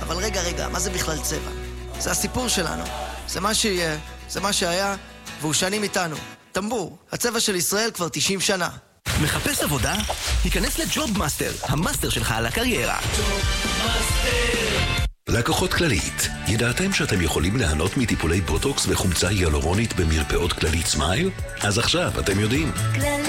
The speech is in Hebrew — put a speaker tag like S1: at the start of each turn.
S1: אבל רגע, מה זה בכלל צבע? זה הסיפור שלנו. זה מה שיהיה, זה מה שהיה, והוא שנים איתנו. טמבור, הצבע של ישראל כבר 90 שנה.
S2: מחפש עבודה? היכנס לג'וב מאסטר, המאסטר שלך על הקריירה.
S3: לקוחות כללית, ידעתם שאתם יכולים ליהנות מטיפולי בוטוקס וחומצה היאלורונית במרפאות כללית סמייל? אז עכשיו אתם יודעים.